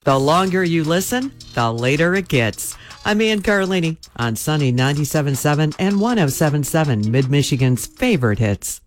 The longer you listen, the later it gets. I'm Ann Carlini on Sunny 97.7 and 107.7, Mid-Michigan's favorite hits.